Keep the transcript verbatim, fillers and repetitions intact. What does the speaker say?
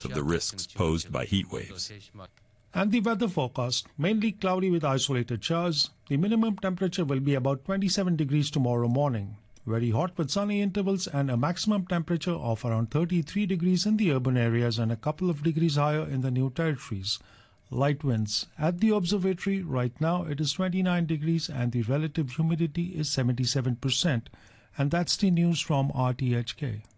of the risks posed by heat waves. And the weather forecast, mainly cloudy with isolated showers. The minimum temperature will be about twenty-seven degrees tomorrow morning. Very hot with sunny intervals and a maximum temperature of around thirty-three degrees in the urban areas and a couple of degrees higher in the new territories. Light winds. At the observatory right now it is twenty-nine degrees and the relative humidity is seventy-seven percent. And that's the news from R T H K.